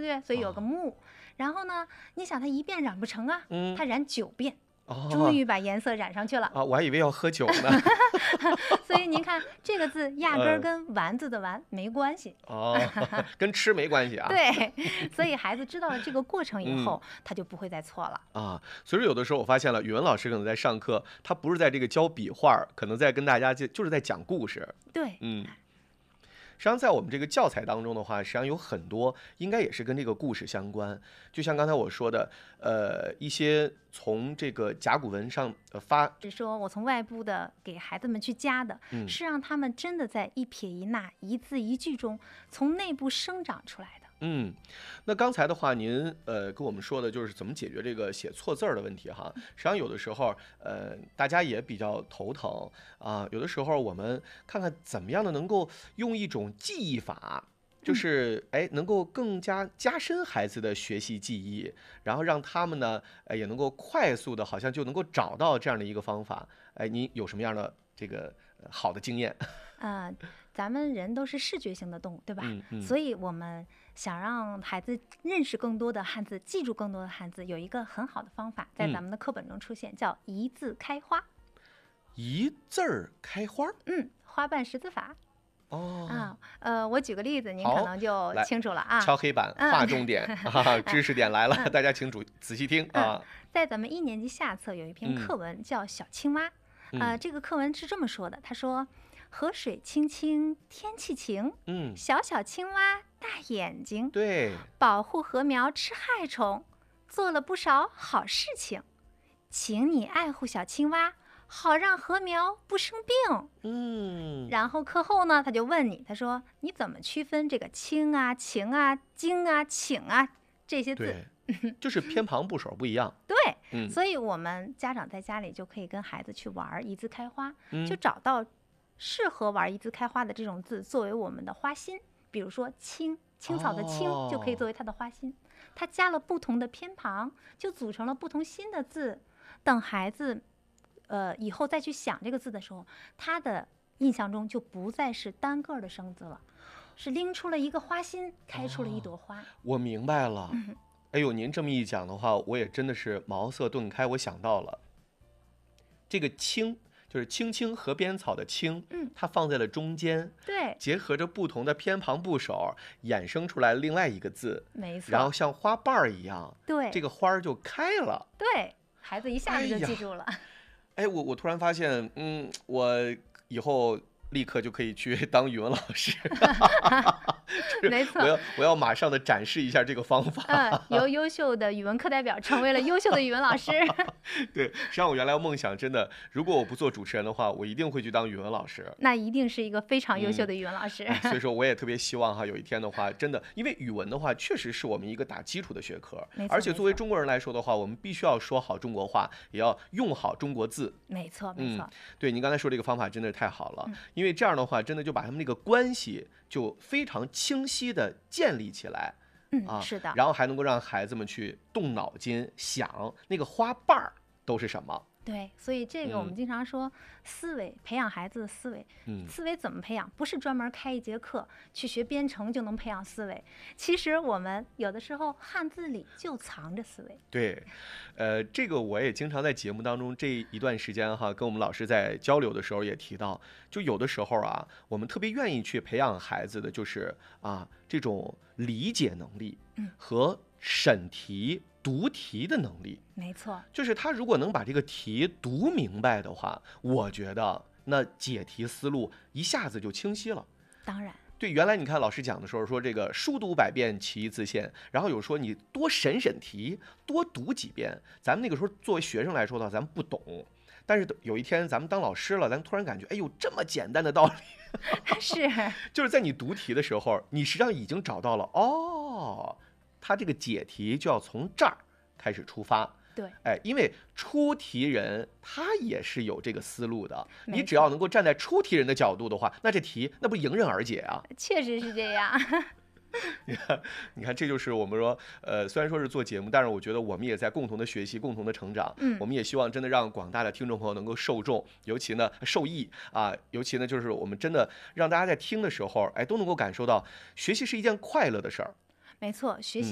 对？所以有个目。然后呢，你想它一遍染不成啊，它染9遍。终于把颜色染上去了我还以为要喝酒呢。 所以您看这个字压根儿跟丸子的丸没关系跟吃没关系啊。 对，所以孩子知道了这个过程以后，他就不会再错了所以有的时候我发现了，语文老师可能在上课，他不是在这个教笔画，可能在跟大家就是在讲故事。 对， 实际上在我们这个教材当中的话，实际上有很多应该也是跟这个故事相关。就像刚才我说的，一些从这个甲骨文上是说我从外部的给孩子们去加的，是让他们真的在一撇一捺、一字一句中从内部生长出来的。 那刚才的话，您跟我们说的就是怎么解决这个写错字儿的问题哈。实际上有的时候大家也比较头疼有的时候我们看看怎么样的能够用一种记忆法，就是能够更加加深孩子的学习记忆，然后让他们呢也能够快速的，好像就能够找到这样的一个方法。你有什么样的这个好的经验？ 咱们人都是视觉性的动物，对吧？所以我们想让孩子认识更多的汉字，记住更多的汉字，有一个很好的方法，在咱们的课本中出现，叫一字开花。 一字儿开花？ 花瓣识字法。我举个例子，您可能就清楚了啊。 敲黑板，划重点知识点来了，大家请仔细听在咱们1年级下册有一篇课文叫《小青蛙》，这个课文是这么说的，他说：河水清清天气晴，小小青蛙大眼睛， 对， 保护禾苗吃害虫，做了不少好事情，请你爱护小青蛙，好让禾苗不生病。然后课后呢，他就问你，他说你怎么区分这个清啊、晴啊、经啊、请啊这些字？ 就是偏旁部首不一样。 对，所以我们家长在家里就可以跟孩子去玩一字开花，就找到适合玩一字开花的这种字作为我们的花心。比如说青草的青就可以作为它的花心，它加了不同的偏旁，就组成了不同新的字。等孩子以后再去想这个字的时候，他的印象中就不再是单个的生字了，是拎出了一个花心，开出了一朵花。 我明白了。哎呦，您这么一讲的话，我也真的是茅塞顿开。我想到了这个青，就是青青河边草的青，它放在了中间， 对， 结合着不同的偏旁部首，衍生出来另外一个字， 没错， 然后像花瓣一样， 对， 这个花儿就开了， 对，孩子一下子就记住了。 我突然发现，我以后立刻就可以去当语文老师。 没错， 我要马上的展示一下这个方法。 由优秀的语文课代表成为了优秀的语文老师。 对，实际上我原来梦想真的，如果我不做主持人的话，我一定会去当语文老师。 那一定是一个非常优秀的语文老师。 所以说，我也特别希望有一天的话，真的，因为语文的话，确实是我们一个打基础的学科，而且作为中国人来说的话，我们必须要说好中国话，也要用好中国字。 没错，没错。 对，您刚才说这个方法真的是太好了，因为这样的话，真的就把他们那个关系就非常清晰的建立起来。 是的。 然后还能够让孩子们去动脑筋想那个花瓣儿都是什么。 对，所以这个我们经常说思维，培养孩子的思维。思维怎么培养？不是专门开一节课去学编程就能培养思维。其实我们有的时候汉字里就藏着思维。 对，这个我也经常在节目当中这一段时间跟我们老师在交流的时候也提到，就有的时候我们特别愿意去培养孩子的就是这种理解能力和审题读题的能力。 没错， 就是他如果能把这个题读明白的话，我觉得那解题思路一下子就清晰了。 当然， 对，原来你看老师讲的时候说这个书读百遍其义自现，然后有说你多审题，多读几遍。咱们那个时候作为学生来说的话，咱们不懂，但是有一天咱们当老师了，咱突然感觉，哎呦，这么简单的道理。 是， 就是在你读题的时候，你实际上已经找到了他这个解题就要从这儿开始出发。 对， 因为出题人他也是有这个思路的，你只要能够站在出题人的角度的话，那这题那不迎刃而解啊。 确实是这样。 你看，这就是我们说，虽然说是做节目，但是我觉得我们也在共同的学习、共同的成长。我们也希望真的让广大的听众朋友能够受众，尤其呢受益尤其呢就是我们真的让大家在听的时候，都能够感受到学习是一件快乐的事儿。 没错，学习